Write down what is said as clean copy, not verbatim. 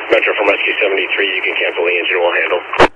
Metro from Rescue 73, you can cancel the engine, we'll handle.